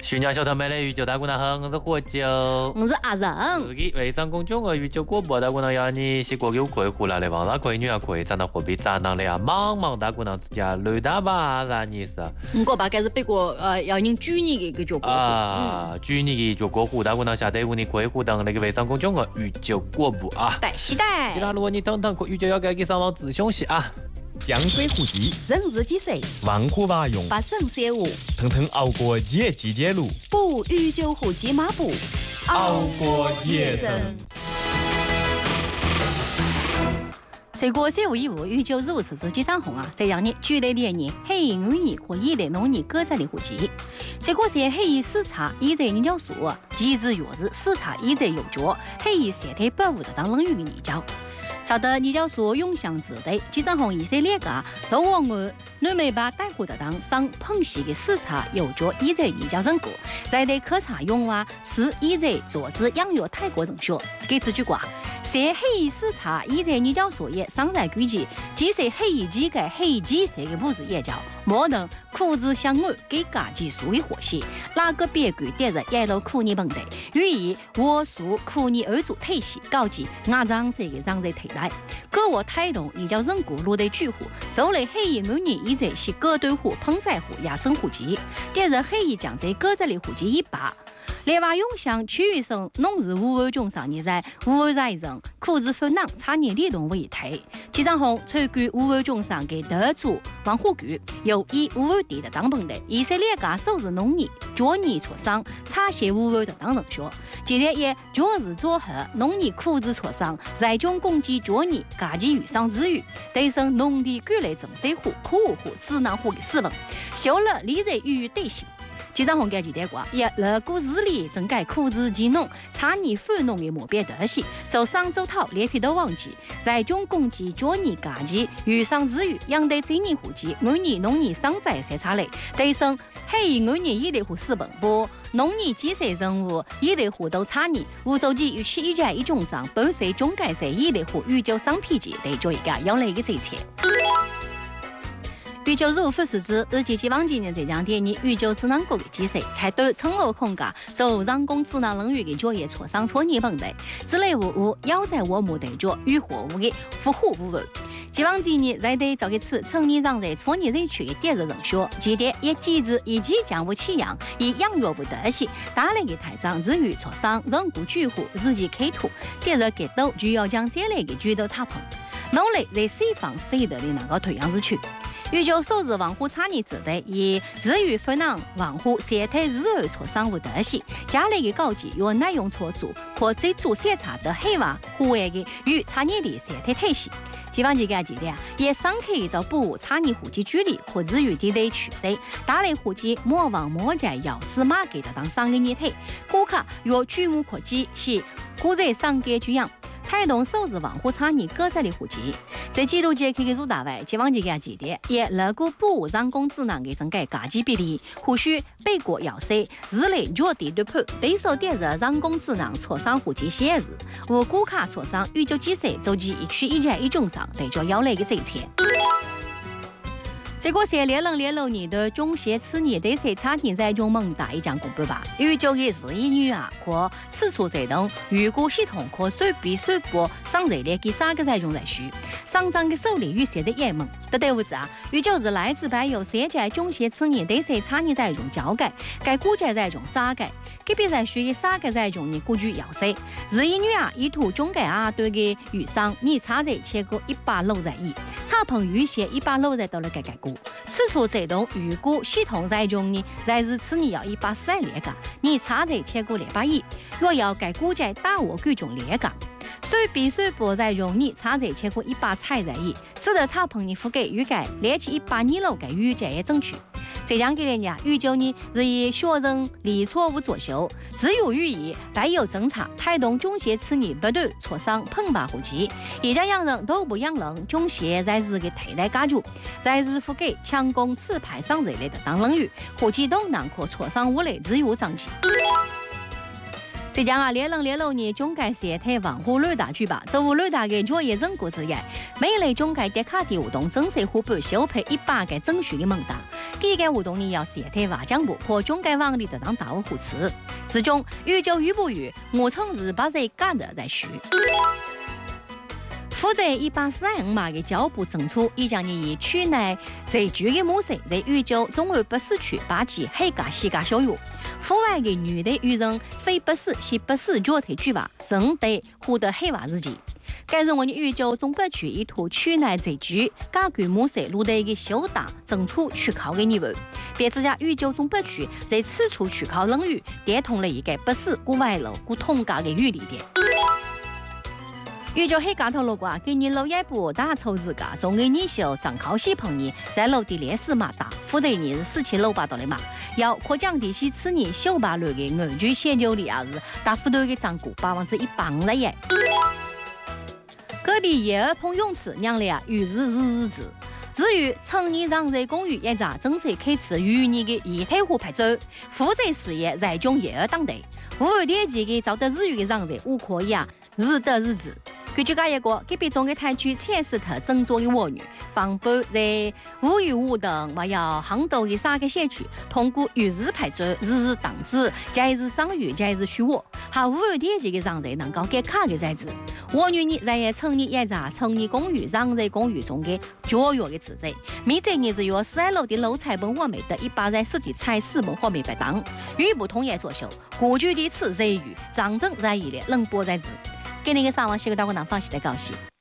徐娘小头妹的宇宙大姑娘好，我是火酒， 我是阿仁。 自己微信公众号宇宙广播大姑娘要你是过有可以回来的，网上可以女也可以，站到货币站到了呀，茫茫大姑娘之家，刘大爸然你是。 我大概是别个要人举你的一个脚过啊，举你的脚过户，大姑娘下队伍你可以互动那个微信公众号宇宙广播啊。 对，是的。 其他如果你等等宇宙要给上网自凶息啊。 江水户籍， 人日几岁？ 万户瓦用， 八省三五， 腾腾熬过节季节路， 补宇宙户籍码布， 熬过节生。 这个社会义务宇宙如此之几张红啊，再让你举例连年黑银5年和1类农年各在的户籍。这个是黑银视察1在研究所，机制月日视察1在有脚，黑银社会保护的当冷遇的研究。查得研究所永享之地，几张红以色列个都往我南美把带货的当上碰系的视察有脚1在研究人格，在对考察用话是1在做之养育泰国人学，给这句话。在黑衣视察1在研究所也上在估计，即使黑衣机个黑衣机设的不是研究，莫能苦之相安给家己属于和谐，哪个别个跌入一路苦你问题，予以我属苦你而做体系，告知我张设的让在替代，各我态度研究人格落地巨户，受了黑衣5年1在是各对户碰在户亚生户籍，跌入黑衣将在各在的户籍100。另外，永乡区域省农日无二中上年在无二在人苦日分囊产业理论为一体，几张红参与无二中上给得主王虎局由以无二地的当本的以色列家首日农业脚年出生茶叶无二的当人学，今天也脚日组合农业苦日出生在中攻击脚年家己遇上之余，提升农地管理政策户苦户智囊户的思维，修了理财与对象。几张红给记得过，也热股日里整改苦日技农产业繁农的目标特性，走上走讨连皮都忘记，在中攻击脚年家己遇上之余，养对今年户籍5年农业商在三差类，提升黑5年1类户4本波农业基础任务1类户都产业无周期与其1种上本水中改设1类户宇宙商品级对做一个养类的这一切。宇宙如副实质，日记希望今年这两天你宇宙智能国的基础，才对承诺空间走人工智能领域的作业磋商错你问题，之类务要在我们对着与货物的符合无问。希望今年在对这个次成年人在创业人区的第二人学，记得也机制以及将不起样，以养育不得系，大类的台长日语磋商人工巨户日记开图，第二给都就要将这类的举头插碰，努力在西方谁的能够推扬日去。宇宙首日网户产业之地，以日语分囊网户社体日后磋商无得系，家里的高级用内容错组或最主审查的黑娃户外的与产业的社体体系。希望大家记得也上课一招补产业户籍距离和日语地类趋势，大类户籍莫忘莫在要司马给的当上个业态，顾客有举目可及是古在上个居养。带动首日网户产业各在的户籍，在记录节开个入大外，希望大家记得也乐顾补人工智能的整改价值比例，或许北国要塞日内脚地对盘，对手点热人工智能磋商户籍写日，无顾客磋商宇宙几岁周期一区1种上对着要来的这一切。这个是2006年的中学次年对谁差点在中蒙大一讲公布吧？宇宙的日一女啊，可此处这栋预估系统可随笔随播上热烈给3个在中在需，上涨的手里预设的也猛。的对物质啊，宇宙是来自白有3届中学次年对谁差点在中教改，该估计在中3改，给别在需的3个在中的估计要塞。日一女啊，意图中改啊对个预上你差在切个160在1，差碰预写160在到了改估。此处这栋预估系统在中呢，在日次你要140列个，你差在切过210，若要改估在大我各种列个。随笔随播在中你差在切过100踩在1，只得差碰你覆盖预改列起120楼改预这也争取。这样给人家宇宙呢日以学生理错误作秀，只有寓意带有侦查带动中学次年不对磋商碰把户籍，一家养人都不养人，中学在日的替代家族，在日覆盖强攻此派上热类的当人语，户籍都囊括磋商无类自由章节。浙江2006年中介社体网户雷达举办，这户雷达的作业人果之一，每类中介叠卡的活动正式互补修配100个证书的名单。 第一个活动呢，要射退瓦江部和中介网里的当大户吃。之中，宇宙与不与，我称是把人干的在徐。负责145码的脚步政策，已将你以区内最具的模式，在宇宙中环北市区把其黑家西家小院。户外的女的与人非北市西北市脚腿举娃，仍得获得黑娃日记。该是我们宇宙中北区一套区内最具家规模式录得一个修大政策出口的业务，别自家宇宙中北区在此处出口领域连通了一个北市古外楼古通家的余力点。宇宙黑家头路瓜给你老一部大抽子家，中给你秀张靠西朋友在楼的烈士马大，负责你是4期楼巴到的马，要可降低西次年修巴路的安全险救率也是大幅度的涨过100%了耶。隔壁叶儿碰泳池让了于是日子。至于成年让人公寓一家正式开始与你的一体化拍照，负责事业在中叶儿当地5点几个找得日语的让人无可以日的日子。根据一个隔壁中的台区测试特整作的妇女，防布在5与5等还有杭州的3个县区，通过与日拍照、日当子、假日赏月、假日许我，还5点几个让人能够给卡的日子。我女呢在成立一家成立公寓、让人公寓中的教育的职责，每周日只有4楼的楼菜本或美的110的菜市本或美白当，与不同业作秀，过去的此日语，长征在一列冷波在职。给你个上网写个大官党放弃的高兴。